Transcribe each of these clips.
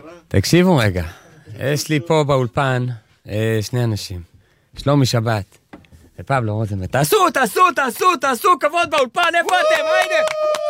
תקשיבו רגע, יש לי פה באולפן שני אנשים, שלומי שבת ופבלו רוזנברג. תעשו כבוד באולפן, איפה אתם? היידה!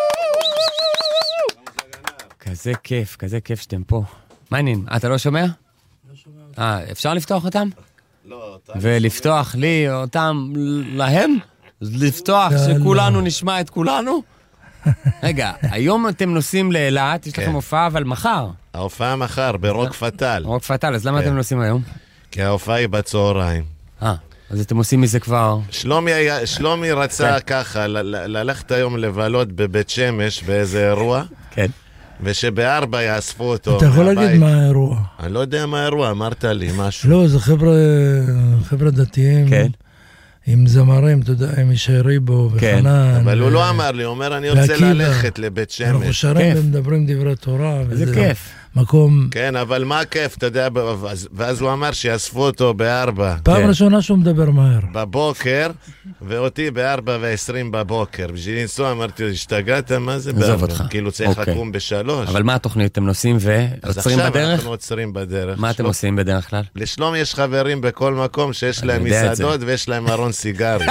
כזה כיף שאתם פה. מה העניין? אתה לא שומע? לא שומע. אפשר לפתוח אותם? לא. ולפתוח לי אותם להם? לפתוח שכולנו נשמע את כולנו? רגע, היום אתם נוסעים לאילת, יש לכם הופעה, אבל מחר. ההופעה מחר, ברוק פטל. רוק פטל, אז למה אתם נוסעים היום? כי ההופעה היא בצהריים. אז אתם עושים מזה כבר... שלומי רצה ככה, ללכת היום לבלות בבית שמש באיזה אירוע. כן. ושב4 יאספו אותו. אתה יכול להגיד מה האירוע? אני לא יודע מה האירוע, אמרת לי משהו. לא, זה חבר'ה דתיים. כן. עם זמרים, אתה יודע, עם ישי ריבו וחנן. אבל הוא לא אמר לי, הוא אומר, אני רוצה ללכת לבית שמש. אנחנו שרים ומדברים דברי תורה. זה כיף. מקום... כן, אבל מה כיף, אתה יודע, ואז הוא אמר שיאספו אותו ב4. פעם ראשונה שהוא מדבר מהר. בבוקר, ואותי ב4:20 בבוקר. בשביל לנסוע, אמרתי, השתגעת, מה זה ב4? כאילו צריך לקום ב3. אבל מה התוכנית? אתם נוסעים ועוצרים בדרך? עכשיו אנחנו עוצרים בדרך. מה אתם עושים בדרך כלל? לשלום יש חברים בכל מקום שיש להם מסעדות ויש להם ארון סיגרי.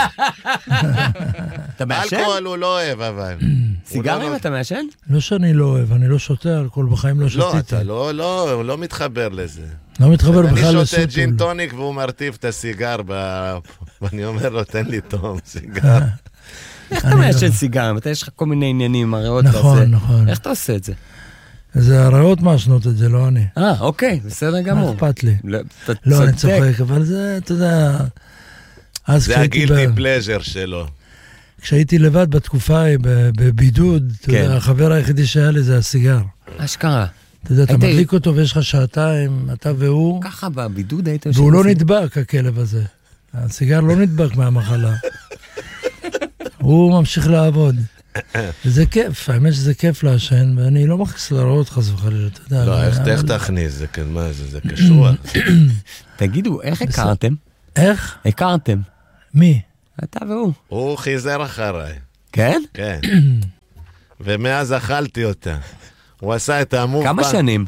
אתה מעשן? אלכוהול הוא לא אוהב, אבל. סיגרים אתה מעשן? לא שאני לא אוהב, אני לא שותה אלכוהול, בחיים לא שתיתי. לא, אתה לא מתחבר לזה. לא מתחבר בכלל לסוטול. אני שותה ג'ין טוניק והוא מרטיב את הסיגר, ואני אומר לו, תן לי תום סיגר. איך אתה מעשן סיגרים? אתה יש לך כל מיני עניינים, הריאות וזה. נכון. איך אתה עושה את זה? זה הריאות מעשנות את זה, לא אני. אוקיי, בסדר גמור. מה אכפת לי? לא, אני צוחק, אבל זה, אתה יודע... זה הגילטי פלז'ר שלו. כשהייתי לבד בתקופה, בבידוד, החבר היחידי שהיה לי זה הסיגר. אשכרה. אתה יודע, אתה מדליק אותו ויש לך שעתיים, אתה והוא... ככה בבידוד היית... והוא לא נדבק, הכלב הזה. הסיגר לא נדבק מהמחלה. הוא ממשיך לעבוד. וזה כיף, האמת שזה כיף לעשן, ואני לא מכניס לראות חס וחלילה, אתה יודע. לא, איך תכניס? זה כן, מה זה? זה קשור. תגידו, איך הכרתם? איך? הכרתם. מי? אתה והוא. הוא חיזר אחריי. כן? כן. ומאז אכלתי אותה. הוא עשה את המוב... כמה שנים?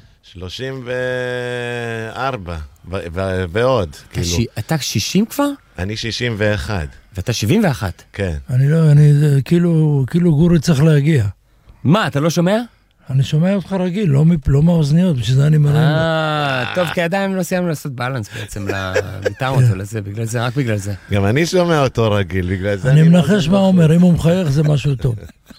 34 ועוד. אתה 60 כבר? אני 61. ואתה 71? כן. אני כאילו גורי צריך להגיע. מה, אתה לא שומע? אני שומע אותך רגיל, לא מהאוזניות, בשביל זה אני מראים. טוב, כי עדיין לא סיימנו לעשות בלנס בעצם, למיטרות או לזה, בגלל זה, רק בגלל זה. גם אני שומע אותו רגיל, בגלל זה אני מנחש מה אומר, אם הוא מחייך זה משהו טוב.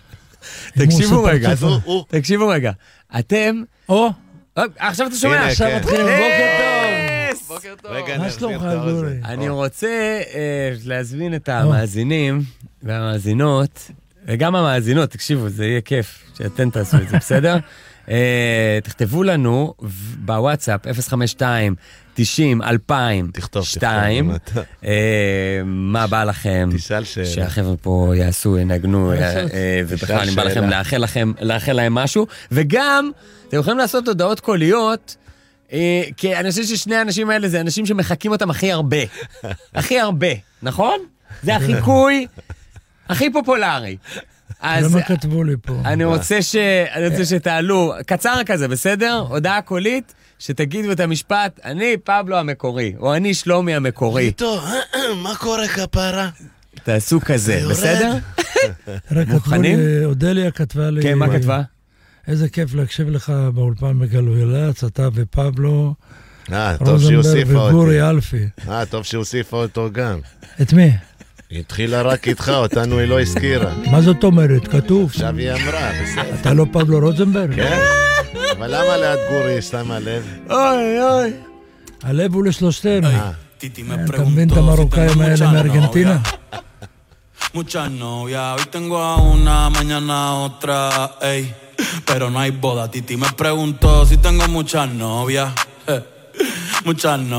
תקשיבו רגע, אתם... עכשיו אתה שומע, עכשיו מתחילים, בוקר טוב. מה שלומך, גורי? אני רוצה להזמין את המאזינים והמאזינות, וגם המאזינות, תקשיבו, זה יהיה כיף שאתם תעשו את זה, בסדר? תכתבו לנו בוואטסאפ 052-90-2002 מה בא לכם שהחבר'ה פה יעשו, ינגנו, ובכלל אם בא לכם לאחל להם משהו, וגם אתם יכולים לעשות הודעות קוליות, כי אני חושב ששני האנשים האלה זה אנשים שמחכים אותם הכי הרבה, נכון? זה החיקוי הכי פופולרי. למה כתבו לי פה? אני רוצה שתעלו, קצר כזה, בסדר? הודעה קולית, שתגידו את המשפט, אני פבלו המקורי, או אני שלומי המקורי. איתו, מה קורה כפרה? תעשו כזה, בסדר? מוכנים? אודליה כתבה לי... כן, מה כתבה? איזה כיף להקשיב לך באולפן בגלוילץ, אתה ופבלו, טוב שהוסיפה אותי. וגורי אלפי. טוב שהוסיפה אותו גם. את מי? היא התחילה רק איתך, אותנו היא לא הזכירה. מה זאת אומרת? כתוב. עכשיו היא אמרה, בסדר. אתה לא פבלו רוזנברג? כן. אבל למה ליד גורי שמה לב? אוי. הלב הוא לשלושתנו. אתה מבין את המרוקאים האלה מארגנטינה? Muchas novias, hoy tengo a una, mañana otra, ey. Pero no hay boda, Titi me preguntó si tengo muchas novias, muchas novias.